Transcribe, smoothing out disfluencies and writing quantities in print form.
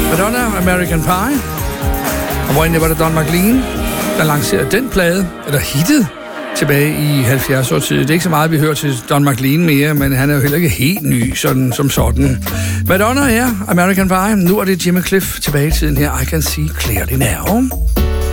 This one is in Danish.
Madonna, American Pie. Og hvor egentlig var det Don McLean, der lancerede den plade, eller hittet, tilbage i 70-årstiden. Det er ikke så meget, vi hører til Don McLean mere, men han er jo heller ikke helt ny sådan, som sådan. Madonna, ja, American Pie. Nu er det Jimmy Cliff tilbage i tiden her. I Can See Clearly Now.